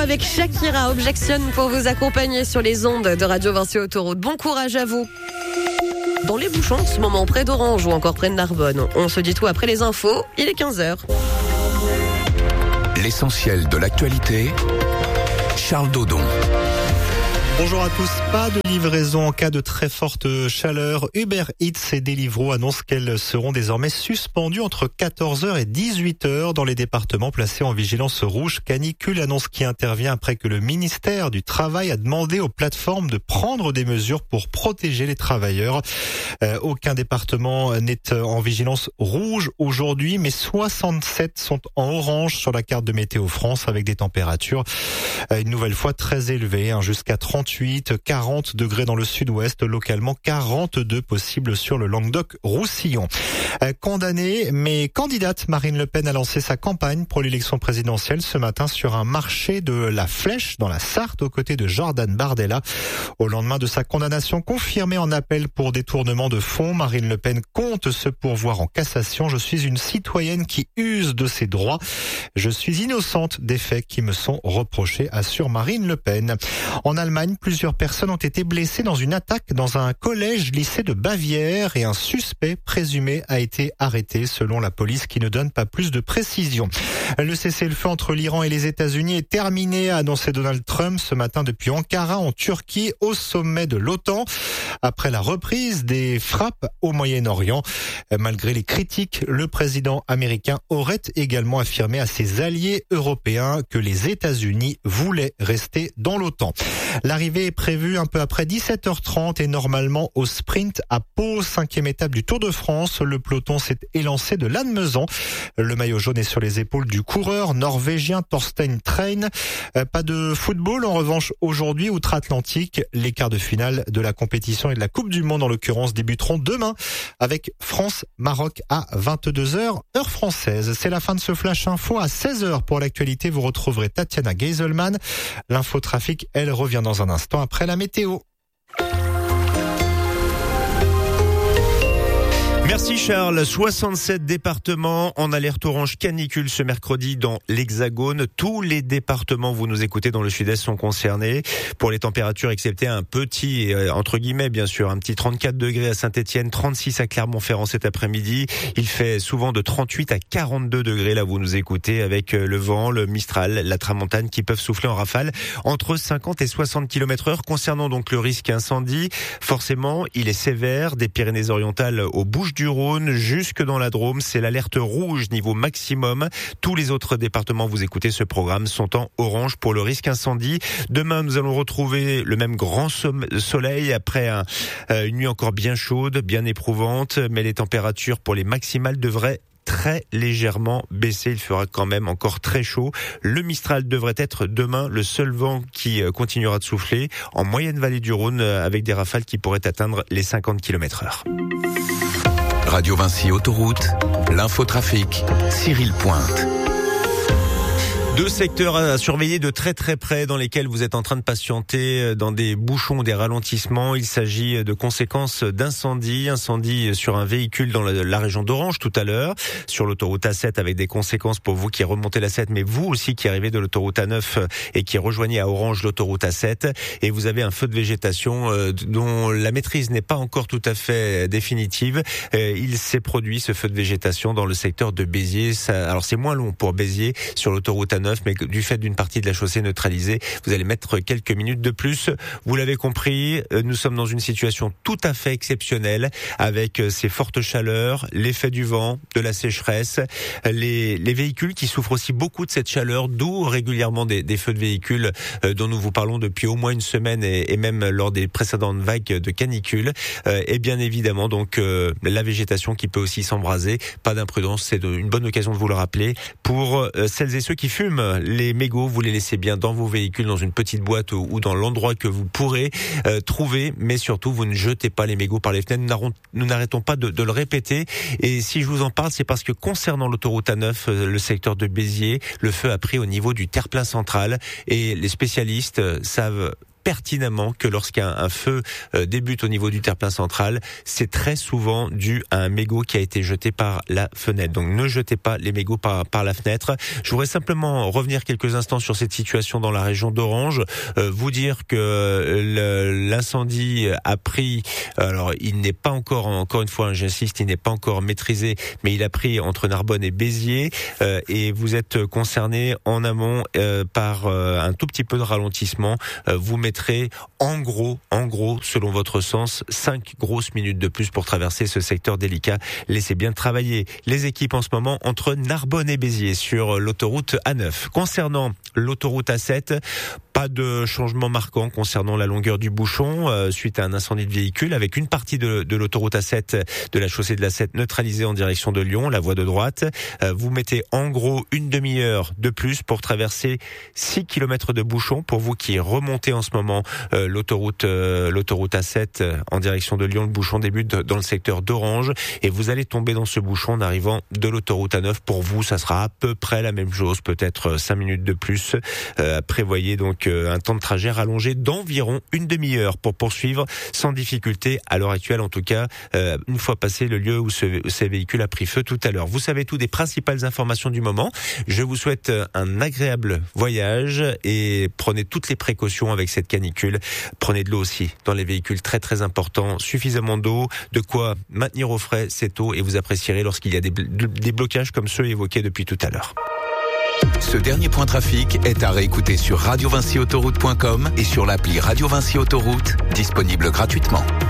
avec Shakira, Objection pour vous accompagner sur les ondes de Radio Vinci Autoroute. Bon courage à vous. Dans les bouchons, en ce moment près d'Orange ou encore près de Narbonne. On se dit tout après les infos, il est 15h. L'essentiel de l'actualité, Charles Dodon. Bonjour à tous. Pas de livraison en cas de très forte chaleur. Uber Eats et Deliveroo annoncent qu'elles seront désormais suspendues entre 14h et 18h dans les départements placés en vigilance rouge canicule. Annonce qui intervient après que le ministère du Travail a demandé aux plateformes de prendre des mesures pour protéger les travailleurs. Aucun département n'est en vigilance rouge aujourd'hui, mais 67 sont en orange sur la carte de Météo France avec des températures une nouvelle fois très élevées, jusqu'à 40 degrés dans le sud-ouest, localement 42 possibles sur le Languedoc-Roussillon. Condamnée mais candidate, Marine Le Pen a lancé sa campagne pour l'élection présidentielle ce matin sur un marché de la Flèche dans la Sarthe aux côtés de Jordan Bardella. Au lendemain de sa condamnation confirmée en appel pour détournement de fonds, Marine Le Pen compte se pourvoir en cassation. Je suis une citoyenne qui use de ses droits. Je suis innocente des faits qui me sont reprochés, assure Marine Le Pen. En Allemagne, plusieurs personnes ont été blessées dans une attaque dans un collège-lycée de Bavière et un suspect présumé a été arrêté selon la police qui ne donne pas plus de précisions. Le cessez-le-feu entre l'Iran et les États-Unis est terminé, a annoncé Donald Trump ce matin depuis Ankara en Turquie au sommet de l'OTAN après la reprise des frappes au Moyen-Orient. Malgré les critiques, le président américain aurait également affirmé à ses alliés européens que les États-Unis voulaient rester dans l'OTAN. L'arrivée est prévue un peu après 17h30 et normalement au sprint à Pau, 5e étape du Tour de France. Le peloton s'est élancé de Lannemezan. Le maillot jaune est sur les épaules du coureur norvégien Torstein Train. Pas de football en revanche aujourd'hui outre-Atlantique. Les quarts de finale de la compétition et de la Coupe du Monde en l'occurrence débuteront demain avec France-Maroc à 22h heure française. C'est la fin de ce Flash Info. À 16h pour l'actualité, vous retrouverez Tatiana Geiselman. L'infotrafic, elle revient dans un instant après la météo. Merci Charles. 67 départements en alerte orange canicule ce mercredi dans l'Hexagone. Tous les départements, vous nous écoutez dans le sud-est, sont concernés. Pour les températures, excepté un petit, entre guillemets bien sûr, un petit 34 degrés à Saint-Étienne, 36 à Clermont-Ferrand cet après-midi. Il fait souvent de 38 à 42 degrés, là vous nous écoutez, avec le vent, le Mistral, la tramontane qui peuvent souffler en rafale entre 50 et 60 km/h. Concernant donc le risque incendie, forcément, il est sévère des Pyrénées-Orientales aux Bouches-du-Rhône jusque dans la Drôme, c'est l'alerte rouge niveau maximum. Tous les autres départements, vous écoutez ce programme, sont en orange pour le risque incendie. Demain, nous allons retrouver le même grand soleil après une nuit encore bien chaude, bien éprouvante, mais les températures pour les maximales devraient très légèrement baisser. Il fera quand même encore très chaud. Le Mistral devrait être demain le seul vent qui continuera de souffler en moyenne vallée du Rhône avec des rafales qui pourraient atteindre les 50 km/h. Radio Vinci Autoroute, l'infotrafic, Cyril Pointe. Deux secteurs à surveiller de très très près dans lesquels vous êtes en train de patienter dans des bouchons, des ralentissements. Il s'agit de conséquences d'incendie sur un véhicule dans la région d'Orange tout à l'heure, sur l'autoroute A7 avec des conséquences pour vous qui remontez la 7, mais vous aussi qui arrivez de l'autoroute A9 et qui rejoignez à Orange l'autoroute A7. Et vous avez un feu de végétation dont la maîtrise n'est pas encore tout à fait définitive. Il s'est produit ce feu de végétation dans le secteur de Béziers. Alors c'est moins long pour Béziers sur l'autoroute A9. Mais du fait d'une partie de la chaussée neutralisée, vous allez mettre quelques minutes de plus. Vous l'avez compris, nous sommes dans une situation tout à fait exceptionnelle avec ces fortes chaleurs, l'effet du vent, de la sécheresse, les véhicules qui souffrent aussi beaucoup de cette chaleur, d'où régulièrement des feux de véhicules dont nous vous parlons depuis au moins une semaine et même lors des précédentes vagues de canicule. Et bien évidemment donc la végétation qui peut aussi s'embraser. Pas d'imprudence, c'est une bonne occasion de vous le rappeler. Pour celles et ceux qui fument, les mégots, vous les laissez bien dans vos véhicules, dans une petite boîte ou dans l'endroit que vous pourrez trouver, mais surtout vous ne jetez pas les mégots par les fenêtres. Nous n'arrêtons pas de le répéter, et si je vous en parle, c'est parce que concernant l'autoroute A9, le secteur de Béziers, le feu a pris au niveau du terre-plein central, et les spécialistes savent pertinemment que lorsqu'un feu débute au niveau du terre-plein central, c'est très souvent dû à un mégot qui a été jeté par la fenêtre. Donc ne jetez pas les mégots par la fenêtre. Je voudrais simplement revenir quelques instants sur cette situation dans la région d'Orange, vous dire que l'incendie a pris, alors il n'est pas encore une fois, j'insiste, il n'est pas encore maîtrisé, mais il a pris entre Narbonne et Béziers, et vous êtes concerné en amont par un tout petit peu de ralentissement. Vous mettrez en gros, selon votre sens, 5 grosses minutes de plus pour traverser ce secteur délicat. Laissez bien travailler les équipes en ce moment entre Narbonne et Béziers sur l'autoroute A9. Concernant l'autoroute A7, pas de changement marquant concernant la longueur du bouchon suite à un incendie de véhicule, avec une partie de l'autoroute A7, de la chaussée de l'A7 neutralisée en direction de Lyon, la voie de droite. Vous mettez en gros une demi-heure de plus pour traverser 6 km de bouchon. Pour vous qui remontez en ce moment l'autoroute A7 en direction de Lyon, le bouchon débute dans le secteur d'Orange et vous allez tomber dans ce bouchon en arrivant de l'autoroute A9. Pour vous, ça sera à peu près la même chose, peut-être 5 minutes de plus. Prévoyez donc un temps de trajet rallongé d'environ une demi-heure pour poursuivre sans difficulté à l'heure actuelle, en tout cas, une fois passé le lieu où ce véhicule a pris feu tout à l'heure. Vous savez tout des principales informations du moment. Je vous souhaite un agréable voyage et prenez toutes les précautions avec cette canicule. Prenez de l'eau aussi dans les véhicules, très très important. Suffisamment d'eau, de quoi maintenir au frais cette eau et vous apprécierez lorsqu'il y a des blocages comme ceux évoqués depuis tout à l'heure. Ce dernier point trafic est à réécouter sur radiovincyautoroute.com et sur l'appli Radio Vinci Autoroute, disponible gratuitement.